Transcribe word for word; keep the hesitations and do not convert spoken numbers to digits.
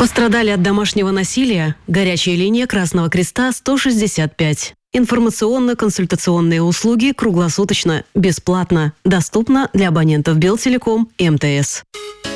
Пострадали от домашнего насилия? Горячая линия Красного Креста сто шестьдесят пять. Информационно-консультационные услуги круглосуточно, бесплатно, доступно для абонентов Белтелеком и МТС.